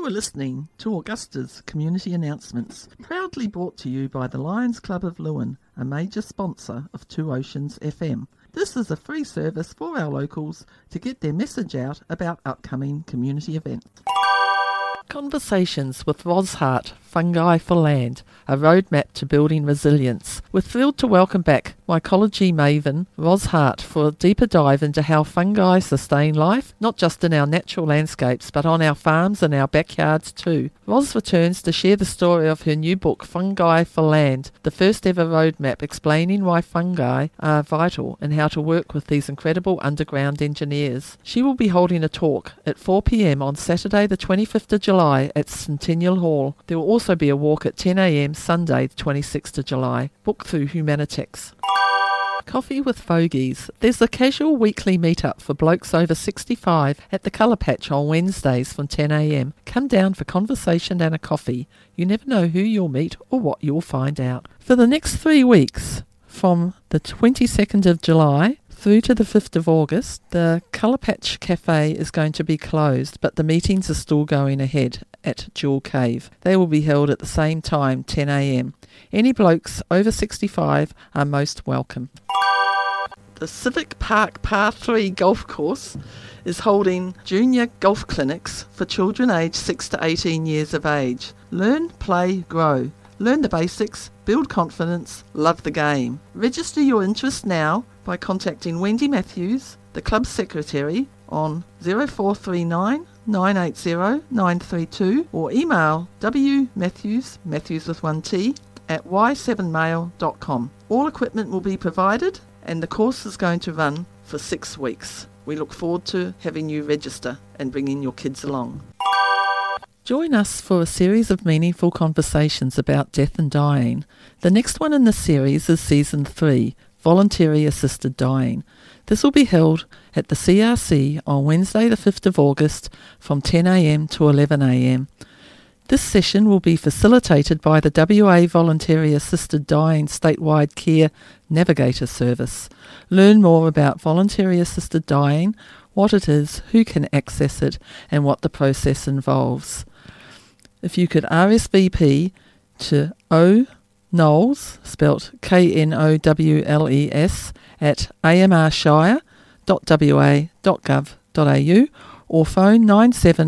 are listening to Augusta's Community Announcements, proudly brought to you by the Lions Club of Lewin, a major sponsor of Two Oceans FM. This is a free service for our locals to get their message out about upcoming community events. Conversations with Ros Hart, Fungi for Land, a roadmap to building resilience. We're thrilled to welcome back mycology maven Ros Hart for a deeper dive into how fungi sustain life, not just in our natural landscapes, but on our farms and our backyards too. Ros returns to share the story of her new book, Fungi for Land, the first ever roadmap explaining why fungi are vital and how to work with these incredible underground engineers. She will be holding a talk at 4 p.m. on Saturday the 25th of July at Centennial Hall. There will also be a walk at 10 a.m. Sunday the 26th of July. Book through Humanitex. Coffee with Fogies. There's a casual weekly meet-up for blokes over 65 at the Colour Patch on Wednesdays from 10 a.m. Come down for conversation and a coffee. You never know who you'll meet or what you'll find out. For the next 3 weeks, from the 22nd of July through to the 5th of August, the Colour Patch Cafe is going to be closed, but the meetings are still going ahead at Jewel Cave. They will be held at the same time, 10 a.m. Any blokes over 65 are most welcome. The Civic Park Par 3 Golf Course is holding junior golf clinics for children aged 6 to 18 years of age. Learn, play, grow. Learn the basics, build confidence, love the game. Register your interest now by contacting Wendy Matthews, the club secretary, on 0439 980 932 or email wmatthews, Matthews with 1T, at y7mail.com. All equipment will be provided and the course is going to run for 6 weeks. We look forward to having you register and bringing your kids along. Join us for a series of meaningful conversations about death and dying. The next one in the series is Season 3, Voluntary Assisted Dying. This will be held at the CRC on Wednesday the 5th of August from 10 a.m. to 11 a.m. This session will be facilitated by the WA Voluntary Assisted Dying Statewide Care Navigator Service. Learn more about voluntary assisted dying, what it is, who can access it, and what the process involves. If you could RSVP to Knowles, spelt Knowles, at amrshire.wa.gov.au or phone 97